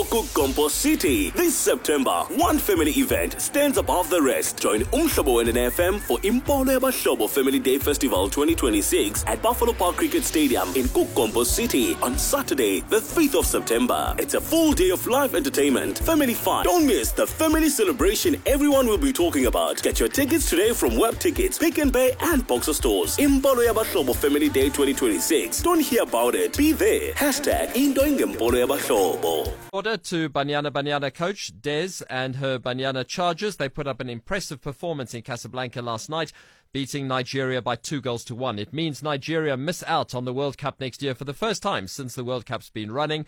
Gompo City. This September, one family event stands above the rest. Join Umhlobo and FM for Impolo Yabahlobo Family Day Festival 2026 at Buffalo Park Cricket Stadium in Gompo City on Saturday, the 5th of September. It's a full day of live entertainment, family fun. Don't miss the family celebration everyone will be talking about. Get your tickets today from Web Tickets, Pick n Pay and Boxer Stores. Impolo Yabahlobo Family Day 2026. Don't hear about it. Be there. #Indoingempolo Yabahlobo. Order to Banyana coach Des and her Banyana Chargers. They put up an impressive performance in Casablanca last night, beating Nigeria by 2-1. It means Nigeria miss out on the World Cup next year for the first time since the World Cup's been running.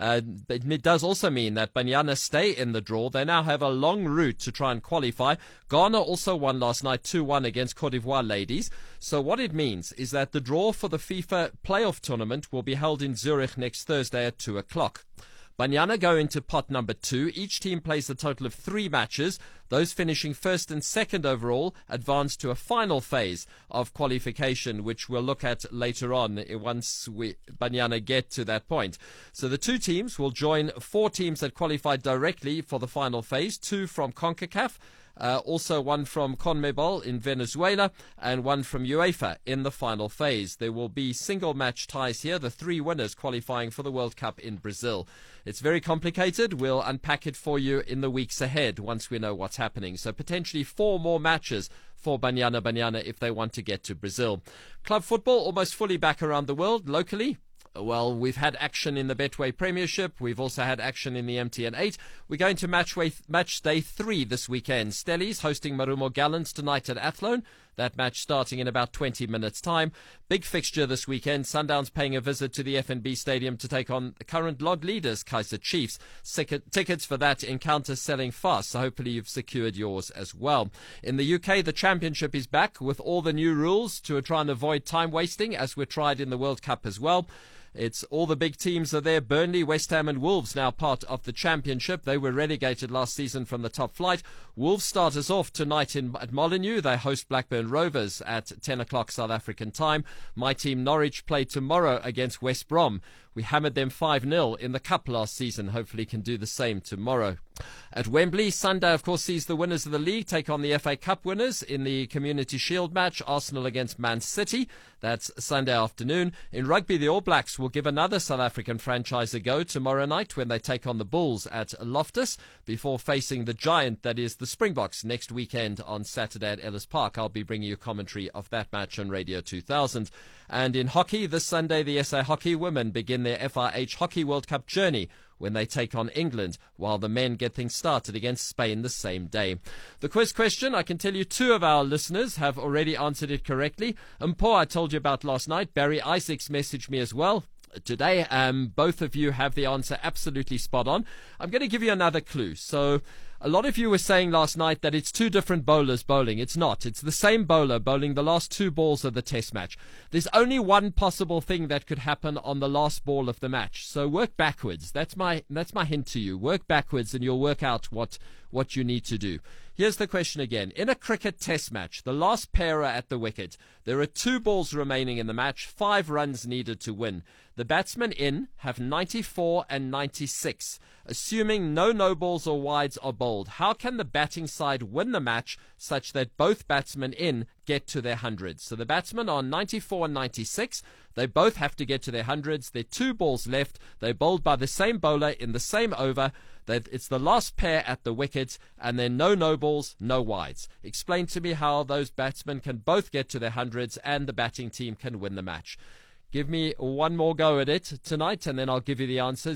It does also mean that Banyana stay in the draw. They now have a long route to try and qualify. Ghana also won last night 2-1 against Cote d'Ivoire ladies. So what it means is that the draw for the FIFA playoff tournament will be held in Zurich next Thursday at 2 o'clock. Banyana go into pot number 2. Each team plays a total of 3 matches. Those finishing first and second overall advance to a final phase of qualification, which we'll look at later on once Banyana get to that point. So the 2 teams will join 4 teams that qualified directly for the final phase, 2 from CONCACAF, also 1 from CONMEBOL in Venezuela and 1 from UEFA in the final phase. There will be single match ties here, the 3 winners qualifying for the World Cup in Brazil. It's very complicated. We'll unpack it for you in the weeks ahead once we know what's happening. So potentially 4 more matches for Banyana if they want to get to Brazil. Club football almost fully back around the world. Locally, well, we've had action in the Betway Premiership. We've also had action in the MTN 8. We're going to match day 3 this weekend. Stellies hosting Marumo Gallants tonight at Athlone. That match starting in about 20 minutes' time. Big fixture this weekend. Sundowns paying a visit to the FNB Stadium to take on the current lot leaders, Kaizer Chiefs. Tickets for that encounter selling fast, so hopefully you've secured yours as well. In the UK, the Championship is back with all the new rules to try and avoid time wasting, as we're tried in the World Cup as well. It's all the big teams are there. Burnley, West Ham and Wolves now part of the Championship. They were relegated last season from the top flight. Wolves start us off tonight at Molineux. They host Blackburn Rovers at 10 o'clock South African time. My team Norwich play tomorrow against West Brom. We hammered them 5-0 in the Cup last season. Hopefully can do the same tomorrow. At Wembley, Sunday, of course, sees the winners of the league take on the FA Cup winners in the Community Shield match, Arsenal against Man City. That's Sunday afternoon. In rugby, the All Blacks will give another South African franchise a go tomorrow night when they take on the Bulls at Loftus before facing the giant that is the Springboks next weekend on Saturday at Ellis Park. I'll be bringing you commentary of that match on Radio 2000. And in hockey, this Sunday, the SA Hockey women begin their FIH Hockey World Cup journey when they take on England, while the men get things started against Spain the same day. The quiz question, I can tell you 2 of our listeners have already answered it correctly. Mpo, I told you about last night. Barry Isaacs messaged me as well today. Both of you have the answer absolutely spot on. I'm going to give you another clue. So a lot of you were saying last night that it's 2 different bowlers bowling. It's not. It's the same bowler bowling the last 2 balls of the test match. There's only one possible thing that could happen on the last ball of the match. So work backwards. That's my hint to you. Work backwards and you'll work out what you need to do. Here's the question again. In a cricket test match, the last pair are at the wicket. There are 2 balls remaining in the match, 5 runs needed to win. The batsmen in have 94 and 96. Assuming no balls or wides are bowled, how can the batting side win the match such that both batsmen in get to their hundreds? So the batsmen are 94 and 96. They both have to get to their hundreds. There are 2 balls left. They're bowled by the same bowler in the same over. It's the last pair at the wicket, and then no balls, no wides. Explain to me how those batsmen can both get to their hundreds and the batting team can win the match. Give me one more go at it tonight, and then I'll give you the answer.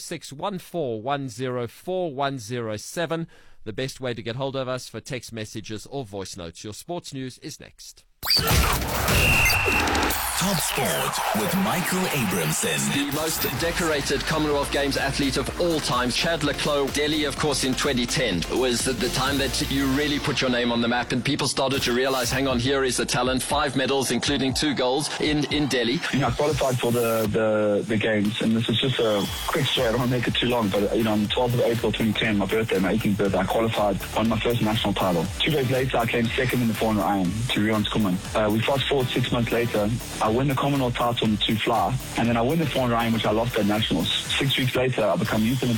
0614104107. The best way to get hold of us for text messages or voice notes. Your sports news is next. Top Sport with Michael Abramson. The most decorated Commonwealth Games athlete of all time, Chad le Clos. Delhi, of course, in 2010 was the time that you really put your name on the map and people started to realize, hang on, here is a talent. 5 medals, including 2 golds in Delhi. I qualified for the Games, and this is just a quick story. I don't want to make it too long, but on the 12th of April 2010, my 18th birthday, I qualified on my first national title. 2 days later, I came second in the 400 iron to Rion Skuman. We fast forward 6 months later, I win the Commonwealth title on the 2 fly, and then I win the 400 iron, which I lost at nationals. 6 weeks later, I become youth